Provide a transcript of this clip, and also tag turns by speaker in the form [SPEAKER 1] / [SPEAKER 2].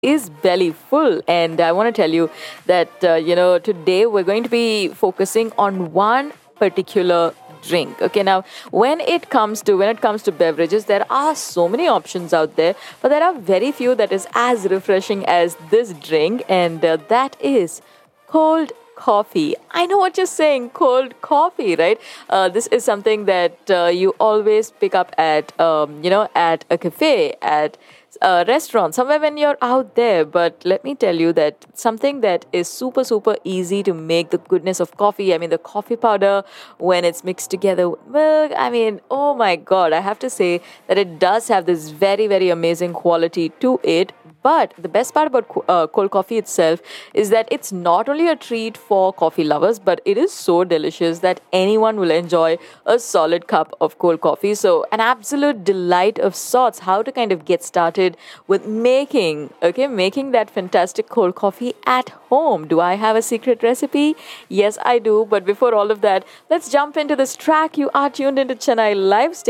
[SPEAKER 1] is belly full. And I want to tell you that, today we're going to be focusing on one particular drink. Okay, now when it comes to beverages, there are so many options out there, but there are very few that is as refreshing as this drink, and that is cold coffee. I know what you're saying, cold coffee, right? This is something that you always pick up at, at a cafe, at a restaurant, somewhere when you're out there. But let me tell you that something that is super, super easy to make the goodness of coffee. I mean, the coffee powder, when it's mixed together with milk, I mean, oh my God, I have to say that it does have this very, very amazing quality to it. But the best part about cold coffee itself is that it's not only a treat for coffee lovers, but it is so delicious that anyone will enjoy a solid cup of cold coffee. So, an absolute delight of sorts. How to kind of get started with making that fantastic cold coffee at home. Do I have a secret recipe? Yes, I do. But before all of that, let's jump into this track. You are tuned into Chennai Live.